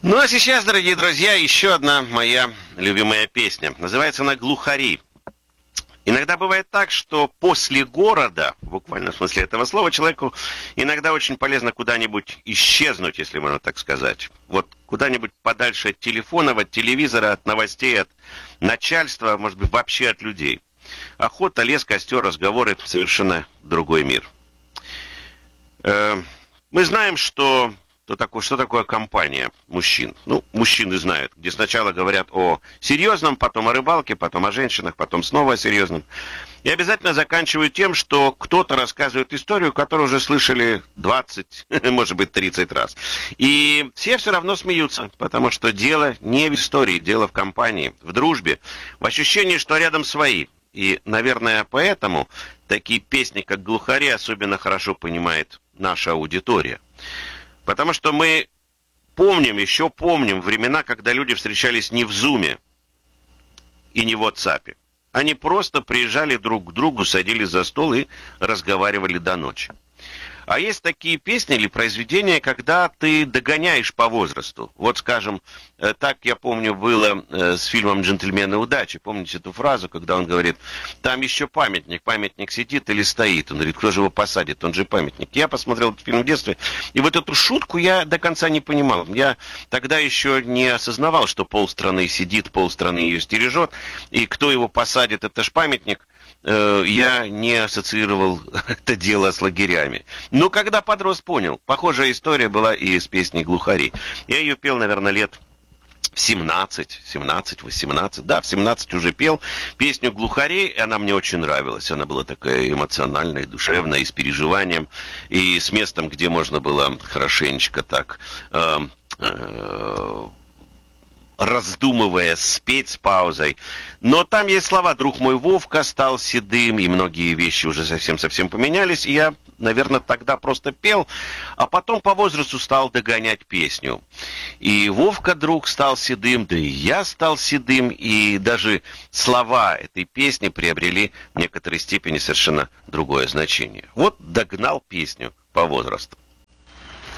Ну а сейчас, дорогие друзья, еще одна моя любимая песня. Называется она «Глухари». Иногда бывает так, что после города, в буквальном смысле этого слова, человеку иногда очень полезно куда-нибудь исчезнуть, если можно так сказать. Вот куда-нибудь подальше от телефонов, от телевизора, от новостей, от начальства, может быть, вообще от людей. Охота, лес, костер, разговоры — совершенно другой мир. Мы знаем, что такое компания мужчин. Ну, мужчины знают, где сначала говорят о серьезном, потом о рыбалке, потом о женщинах, потом снова о серьезном. И обязательно заканчивают тем, что кто-то рассказывает историю, которую уже слышали 20, может быть, 30 раз. И все равно смеются, потому что дело не в истории, дело в компании, в дружбе, в ощущении, что рядом свои. И, наверное, поэтому такие песни, как «Глухари», особенно хорошо понимает наша аудитория. Потому что мы еще помним времена, когда люди встречались не в Зуме и не в WhatsApp. Они просто приезжали друг к другу, садились за стол и разговаривали до ночи. А есть такие песни или произведения, когда ты догоняешь по возрасту. Вот, скажем, так, я помню, было с фильмом «Джентльмены удачи». Помните эту фразу, когда он говорит: там еще памятник сидит или стоит? Он говорит: кто же его посадит? Он же памятник. Я посмотрел этот фильм в детстве, и вот эту шутку я до конца не понимал. Я тогда еще не осознавал, что полстраны сидит, полстраны ее стережет, и кто его посадит, это ж памятник. Я не ассоциировал это дело с лагерями. Но когда подрос, понял. Похожая история была и с песней «Глухари». Я ее пел, наверное, лет в 17-18. Да, в 17 уже пел песню «Глухари», и она мне очень нравилась. Она была такая эмоциональная, душевная, и с переживанием, и с местом, где можно было хорошенечко так... раздумывая, спеть с паузой. Но там есть слова: «Друг мой Вовка стал седым», и многие вещи уже совсем-совсем поменялись. И я, наверное, тогда просто пел, а потом по возрасту стал догонять песню. И Вовка, друг, стал седым, да и я стал седым, и даже слова этой песни приобрели в некоторой степени совершенно другое значение. Вот догнал песню по возрасту.